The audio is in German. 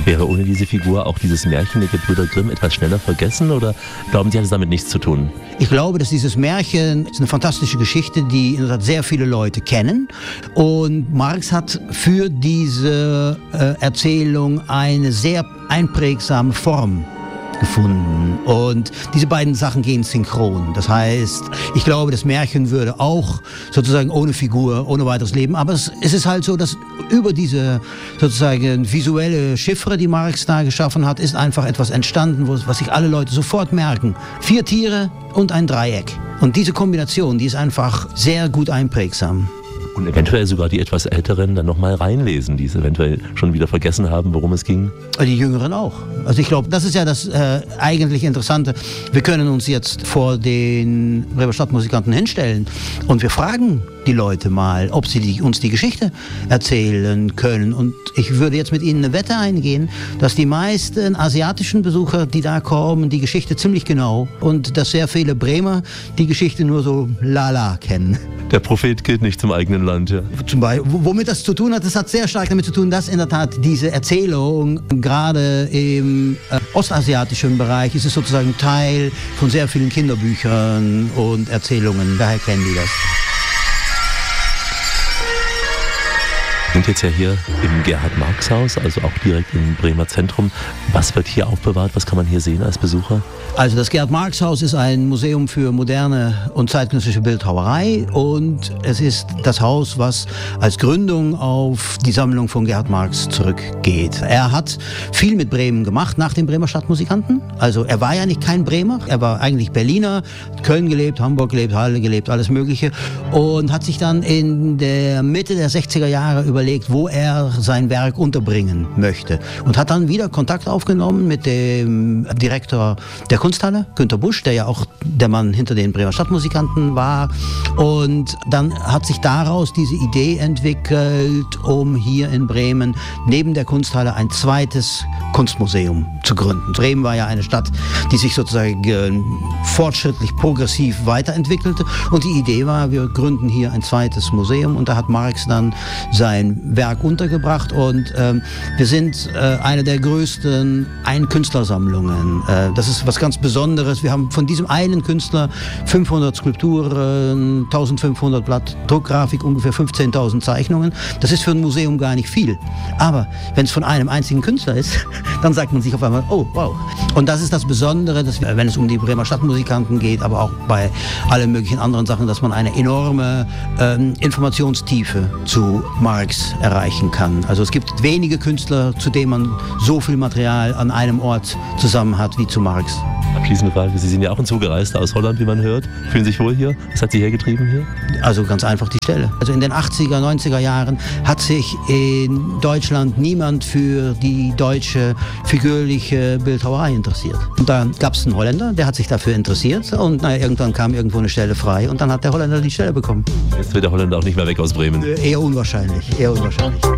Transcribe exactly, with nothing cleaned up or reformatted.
Wäre ohne diese Figur auch dieses Märchen der Gebrüder Grimm etwas schneller vergessen oder glauben Sie, hat es damit nichts zu tun? Ich glaube, dass dieses Märchen ist eine fantastische Geschichte, die in der Tat sehr viele Leute kennen. Und Marx hat für diese äh, Erzählung eine sehr einprägsame Form gefunden. Und diese beiden Sachen gehen synchron. Das heißt, ich glaube, das Märchen würde auch sozusagen ohne Figur, ohne weiteres leben. Aber es, es ist halt so, dass über diese sozusagen visuelle Chiffre, die Marx da geschaffen hat, ist einfach etwas entstanden, wo, was sich alle Leute sofort merken. Vier Tiere und ein Dreieck. Und diese Kombination, die ist einfach sehr gut einprägsam. Und eventuell sogar die etwas Älteren dann nochmal reinlesen, die es eventuell schon wieder vergessen haben, worum es ging. Die Jüngeren auch. Also ich glaube, das ist ja das äh, eigentlich Interessante. Wir können uns jetzt vor den Bremer Stadtmusikanten hinstellen und wir fragen die Leute mal, ob sie die, uns die Geschichte erzählen können. Und ich würde jetzt mit Ihnen eine Wette eingehen, dass die meisten asiatischen Besucher, die da kommen, die Geschichte ziemlich genau und dass sehr viele Bremer die Geschichte nur so lala kennen. Der Prophet gilt nicht zum eigenen Land, ja. Zum Beispiel, womit das zu tun hat, das hat sehr stark damit zu tun, dass in der Tat diese Erzählung, gerade im äh, ostasiatischen Bereich, ist es sozusagen Teil von sehr vielen Kinderbüchern und Erzählungen. Daher kennen die das. Wir sind jetzt ja hier im Gerhard-Marx-Haus, also auch direkt im Bremer Zentrum. Was wird hier aufbewahrt? Was kann man hier sehen als Besucher? Also das Gerhard-Marx-Haus ist ein Museum für moderne und zeitgenössische Bildhauerei und es ist das Haus, was als Gründung auf die Sammlung von Gerhard Marx zurückgeht. Er hat viel mit Bremen gemacht nach den Bremer Stadtmusikanten. Also er war ja nicht kein Bremer, er war eigentlich Berliner, Köln gelebt, Hamburg gelebt, Halle gelebt, alles Mögliche und hat sich dann in der Mitte der sechziger Jahre überlegt, wo er sein Werk unterbringen möchte und hat dann wieder Kontakt aufgenommen mit dem Direktor der Kunsthalle, Günter Busch, der ja auch der Mann hinter den Bremer Stadtmusikanten war. Und dann hat sich daraus diese Idee entwickelt, um hier in Bremen neben der Kunsthalle ein zweites Kunstmuseum zu gründen. Bremen war ja eine Stadt, die sich sozusagen äh, fortschrittlich, progressiv weiterentwickelte. Und die Idee war, wir gründen hier ein zweites Museum. Und da hat Marx dann sein Werk untergebracht. Und äh, wir sind äh, eine der größten Ein-Künstlersammlungen. Äh, das ist was ganz Besonderes. Wir haben von diesem einen Künstler fünfhundert Skulpturen, eintausendfünfhundert Blatt Druckgrafik, ungefähr fünfzehntausend Zeichnungen. Das ist für ein Museum gar nicht viel. Aber wenn es von einem einzigen Künstler ist, dann sagt man sich auf einmal, oh, wow. Und das ist das Besondere, dass wir, wenn es um die Bremer Stadtmusikanten geht, aber auch bei allen möglichen anderen Sachen, dass man eine enorme ähm, Informationstiefe zu Marx erreichen kann. Also es gibt wenige Künstler, zu denen man so viel Material an einem Ort zusammen hat wie zu Marx. Abschließende Frage, Sie sind ja auch ein Zugereister aus Holland, wie man hört. Fühlen Sie sich wohl hier? Was hat Sie hergetrieben hier? Also ganz einfach die Stelle. Also in den achtziger, neunziger Jahren hat sich in Deutschland niemand für die deutsche figürliche Bildhauerei interessiert. Und da gab es einen Holländer, der hat sich dafür interessiert und naja, irgendwann kam irgendwo eine Stelle frei und dann hat der Holländer die Stelle bekommen. Jetzt wird der Holländer auch nicht mehr weg aus Bremen. Eher unwahrscheinlich, eher unwahrscheinlich.